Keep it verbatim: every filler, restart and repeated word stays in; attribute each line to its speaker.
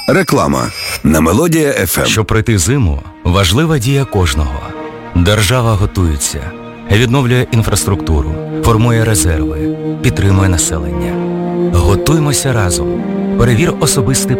Speaker 1: Реклама на Мелодія еф ем.
Speaker 2: Щоб пройти зиму, важлива дія кожного. Держава готується, відновлює інфраструктуру, формує резерви, підтримує населення. Готуймося разом. Перевір особистий